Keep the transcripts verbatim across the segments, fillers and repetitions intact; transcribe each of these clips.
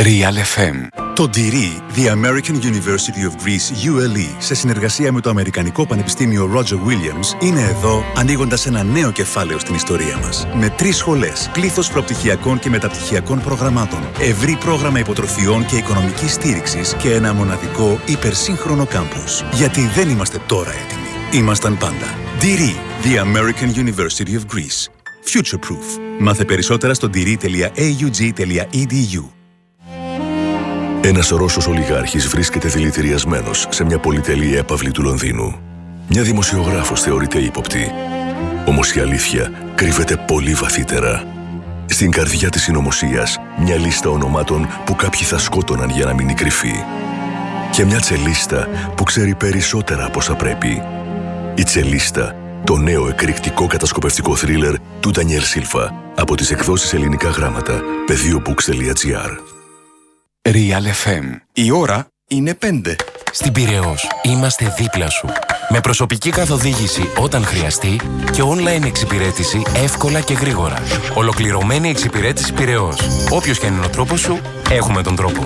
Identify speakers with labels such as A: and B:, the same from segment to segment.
A: Real εφ εμ.
B: Το ντυρί, The American University of Greece, γιου ελ ι, σε συνεργασία με το Αμερικανικό Πανεπιστήμιο Roger Williams, είναι εδώ ανοίγοντας ένα νέο κεφάλαιο στην ιστορία μας. Με τρεις σχολές, πλήθος προπτυχιακών και μεταπτυχιακών προγραμμάτων, ευρύ πρόγραμμα υποτροφιών και οικονομικής στήριξης και ένα μοναδικό υπερσύγχρονο κάμπους. Γιατί δεν είμαστε τώρα έτοιμοι. Ήμασταν πάντα. ντυρί, The American University of Greece. Future Proof. Μάθε περισσότερα στο ντυρί τελεία έι γιου τζι τελεία ι ντι γιου.
C: Ένας Ρώσος ολιγάρχης βρίσκεται δηλητηριασμένος σε μια πολυτελή έπαυλη του Λονδίνου. Μια δημοσιογράφος θεωρείται ύποπτη. Όμως η αλήθεια κρύβεται πολύ βαθύτερα. Στην καρδιά της συνωμοσίας, μια λίστα ονομάτων που κάποιοι θα σκότωναν για να μείνει κρυφή. Και μια τσελίστα που ξέρει περισσότερα από όσα πρέπει. Η τσελίστα, το νέο εκρηκτικό κατασκοπευτικό θρίλερ του Ντανιέλ Σίλβα από τις εκδόσεις Ελληνικά Γράμματα, πεδίομπooks τελεία τζι άρ.
A: Real εφ εμ. Η ώρα είναι πέντε.
D: Στην Πειραιώς είμαστε δίπλα σου. Με προσωπική καθοδήγηση όταν χρειαστεί και online εξυπηρέτηση εύκολα και γρήγορα. Ολοκληρωμένη εξυπηρέτηση Πειραιώς. Όποιος και αν είναι ο τρόπος σου, έχουμε τον τρόπο.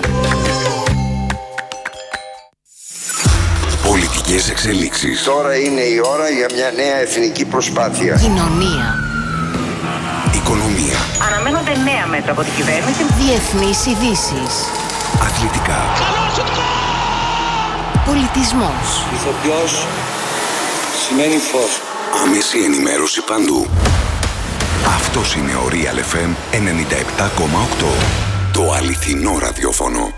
A: Πολιτικές εξελίξεις.
E: Τώρα είναι η ώρα για μια νέα εθνική προσπάθεια.
F: Κοινωνία.
A: Οικονομία.
G: Αναμένονται νέα μέτρα από την κυβέρνηση.
F: Διεθνείς ειδήσεις.
A: Αθλητικά.
F: Πολιτισμός.
H: Ηθοποιός σημαίνει φως.
A: Άμεση ενημέρωση παντού. Αυτός είναι ο Real εφ εμ ενενήντα επτά κόμμα οκτώ. Το αληθινό ραδιόφωνο.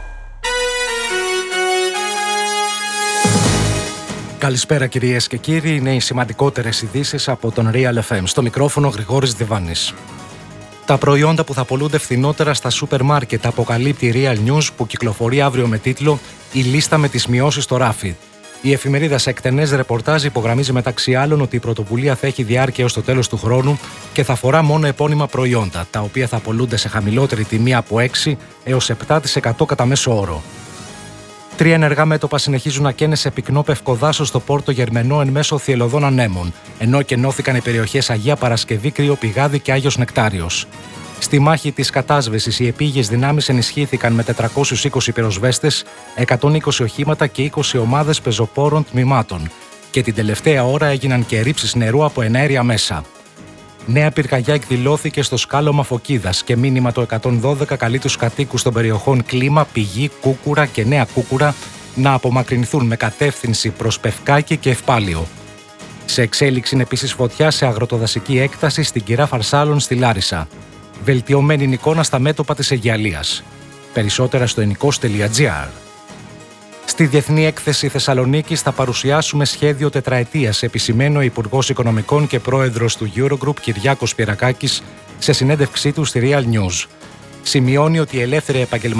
I: Καλησπέρα κυρίες και κύριοι, είναι οι σημαντικότερες ειδήσεις από τον Real εφ εμ. Στο μικρόφωνο Γρηγόρης Διβάνης. Τα προϊόντα που θα πωλούνται φθηνότερα στα σούπερ μάρκετ αποκαλύπτει η Real News, που κυκλοφορεί αύριο με τίτλο «Η λίστα με τις μειώσεις στο ράφι». Η εφημερίδα σε εκτενές ρεπορτάζ υπογραμμίζει μεταξύ άλλων ότι η πρωτοβουλία θα έχει διάρκεια έως το τέλος του χρόνου και θα αφορά μόνο επώνυμα προϊόντα, τα οποία θα πωλούνται σε χαμηλότερη τιμή από έξι έως επτά τοις εκατό κατά μέσο όρο. Τρία ενεργά μέτωπα συνεχίζουν να καίνε σε πυκνό πευκοδάσος στο Πόρτο Γερμενό εν μέσω θυελλωδών ανέμων, ενώ κενώθηκαν οι περιοχές Αγία Παρασκευή, Κρύο Πηγάδι και Άγιος Νεκτάριος. Στη μάχη της κατάσβεσης, οι επίγειες δυνάμεις ενισχύθηκαν με τετρακόσιους είκοσι πυροσβέστες, εκατόν είκοσι οχήματα και είκοσι ομάδες πεζοπόρων τμήματων, και την τελευταία ώρα έγιναν και ρήψεις νερού από εναέρια μέσα. Νέα πυρκαγιά εκδηλώθηκε στο σκάλωμα Φωκίδας και μήνυμα το εκατόν δώδεκα καλεί τους κατοίκους των περιοχών Κλίμα, Πηγή, Κούκουρα και Νέα Κούκουρα να απομακρυνθούν με κατεύθυνση προς Πευκάκη και Ευπάλιο. Σε εξέλιξη είναι επίσης φωτιά σε αγροτοδασική έκταση στην Κυρά Φαρσάλων στη Λάρισα. Βελτιωμένη εικόνα στα μέτωπα της Αιγιαλίας. Περισσότερα στο ενικός τελεία τζι άρ. Στη Διεθνή Έκθεση Θεσσαλονίκης θα παρουσιάσουμε σχέδιο τετραετίας, επισημαίνει ο Υπουργός Οικονομικών και Πρόεδρος του Eurogroup Κυριάκος Πυρακάκης σε συνέντευξή του στη Real News. Σημειώνει ότι η ελεύθερη επαγγελματική